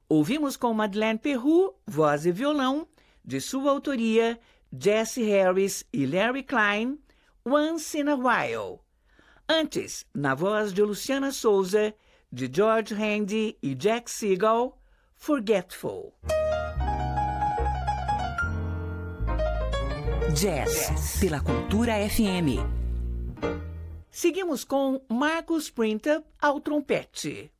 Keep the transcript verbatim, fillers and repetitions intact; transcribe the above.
Ouvimos com Madeleine Peru, voz e violão, de sua autoria, Jesse Harris e Larry Klein, Once in a While. Antes, na voz de Luciana Souza, de George Handy e Jack Segal, Forgetful. Jazz, pela Cultura F M. Seguimos com Marcus Printup ao trompete.